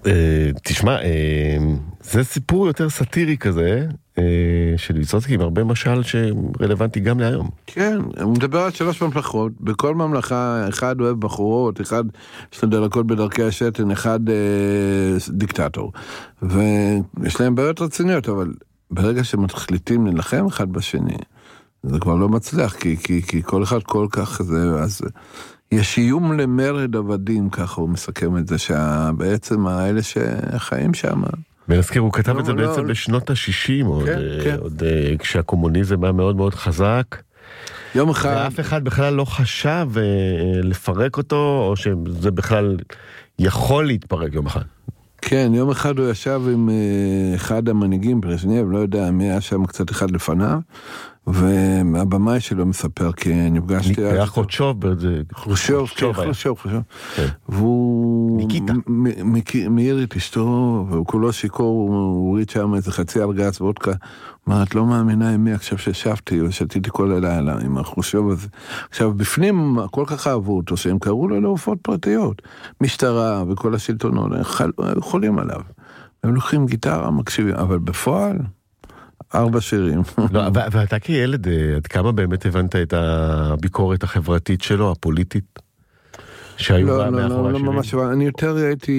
תשמע, זה סיפור יותר סאטירי כזה, של ויסוצקי, עם הרבה משל שרלוונטי גם להיום. כן, הוא מדבר על 3 ממלכות, בכל ממלכה, אחד אוהב בחורות, אחד יש לו דלקות בדרכי השתן, אחד דיקטטור. ויש להם בעיות רציניות, אבל ברגע שמחליטים להילחם אחד בשני, זה כבר לא מצליח, כי כל אחד כל כך זה, אז יש איום למרד עבדים, ככה הוא מסכם את זה, שבעצם האלה שחיים שם. ונזכיר, הוא כתב את זה בעצם בשנות ה-60, עוד כשהקומוניזם היה מאוד מאוד חזק. יום אחד... ואף אחד בכלל לא חשב לפרק אותו, או שזה בכלל יכול להתפרק יום אחד. כן, יום אחד הוא ישב עם אחד המנהיגים, ברז'נייב, לא יודע, מי היה שם קצת אחד לפניו, והבמאי שלו מספר, כי נפגשתי... היה חושוב, חושוב. והוא... ניקיטה. מעיר את אשתו, והוא כולו שיקור, הוא הוריד שם איזה חצי ארגז וודקה, אמר, את לא מאמינה עם מי, עכשיו ששבתי, ושתיתי כל הלילה עם החושוב הזה. עכשיו, בפנים, כל כך אהבו אותו, שהם קראו לו להופעות פרטיות, משטרה וכל השלטונות, חולים עליו. הם לוקחים גיטרה, מקשיבים, אבל בפועל... 4 שירים. ואתה כילד, עד כמה באמת הבנת את הביקורת החברתית שלו, הפוליטית? לא, ממש, אני יותר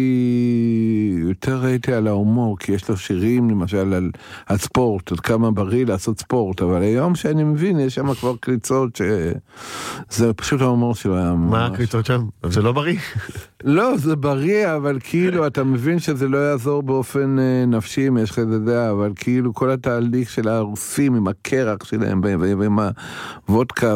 ראיתי על ההומור, כי יש לו שירים, למשל, על ספורט, עד כמה בריא לעשות ספורט, אבל היום שאני מבין, יש שם כבר קריצות, שזה פשוט ההומור שלו. מה הקריצות שם? זה לא בריא? לא, זה בריא, אבל כאילו, אתה מבין שזה לא יעזור באופן נפשי, אם יש לך את זה, אבל כאילו, כל התהליך של הרוסים, עם הקרח שלהם, ועם הוודקה,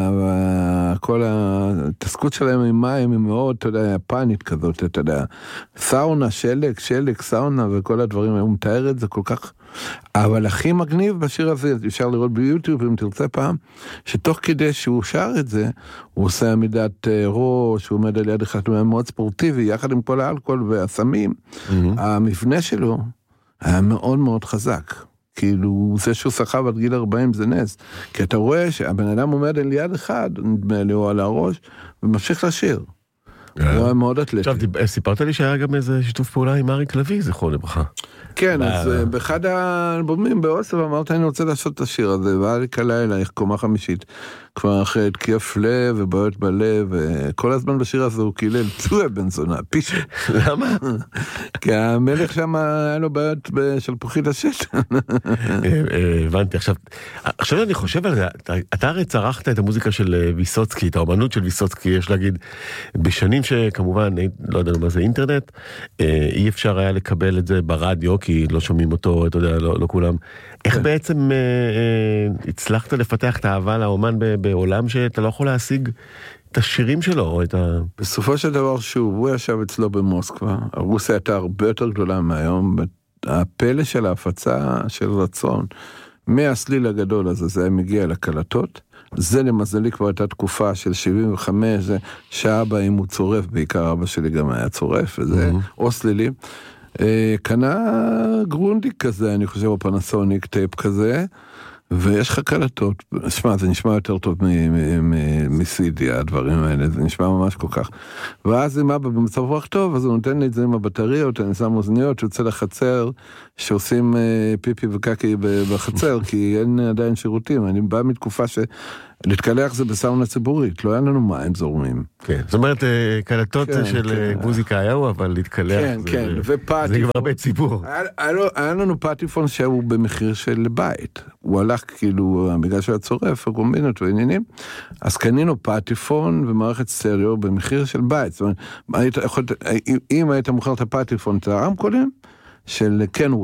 וכל התעסקות שלהם עם מים, היא מאוד, אתה יודע, יפנית כזאת, אתה יודע, סאונה, שלג, סאונה, וכל הדברים, הוא מתאר את זה כל כך, אבל הכי מגניב בשיר הזה, אפשר לראות ביוטיוב, אם תרצה פעם, שתוך כדי שהוא שר את זה, הוא עושה עמידת ראש, הוא עומד על יד אחד, הוא היה מאוד ספורטיבי, יחד עם כל האלכוהול והסמים, המבנה שלו היה מאוד מאוד חזק, כאילו, זה שהוא שכב עד גיל 40 זה נס, כי אתה רואה שהבן אדם עומד על יד אחד, נדמה לי, הוא על הראש, וממשיך לשיר. הוא היה מאוד אתלטי. עכשיו, סיפרת לי שהיה גם איזה שיתוף פעולה עם אריק לוי, זכרו לברכה. כן, אז באחד האלבומים באוסף אמרת, אני רוצה לעשות את השיר הזה, ואריק עלה אליי, קומה חמישית, כבר אחרי תקיף לב ובעיות בלב, וכל הזמן בשיר הזה הוא קילל, צועה בן זונה, פישה. למה? כי המלך שם היה לו בעיות של פוחית השטן. הבנתי, עכשיו אני חושב על זה, אתה הרי צרכת את המוזיקה של ויסוצקי, את האומנות של ויסוצקי, יש להגיד, בשנים שכמובן, לא יודע מה זה אינטרנט, אי אפשר היה לקבל את זה ברדיו, כי לא שומעים אותו, אתה יודע, לא כולם. איך בעצם הצלחת לפתח את האהבה לאומן בעולם שאתה לא יכול להשיג את השירים שלו, או את ה... בסופו של דבר הוא ישב אצלו במוסקבה, הרוסיה הייתה הרבה יותר גדולה מהיום, הפלא של ההפצה של רצון, מהסליל הגדול הזה, זה מגיע לקלטות, זה למזלי כבר הייתה תקופה של 75, זה שאבא אם הוא צורף, בעיקר אבא שלי גם היה צורף, וזה או סלילים, קנה גרונדיק כזה, אני חושב, או פנסוניק טייפ כזה, ויש לך קלטות, שמע, זה נשמע יותר טוב מסידי, הדברים האלה, זה נשמע ממש כל כך. ואז אם אבא במצב רוח טוב, אז הוא נותן לי את זה עם הבטריות, אני שם אוזניות, שיוצא לחצר, שעושים פיפי וקקי בחצר, כי אין עדיין שירותים. אני בא מתקופה להתקלח זה בסאונה ציבורית, לא היה לנו מים זורמים. כן, זאת אומרת, קלטות של מוזיקה היו, אבל להתקלח זה כבר בית ציבור. היה לנו פטיפון שהוא במחיר של בית. הוא הלך כאילו, בגלל שהיה צורף, הקומבינות ועניינים, אז קנינו פטיפון ומערכת סטריאו במחיר של בית. זאת אומרת, אם היית מוכר את הפטיפון, את הרמקולים, של קנווד.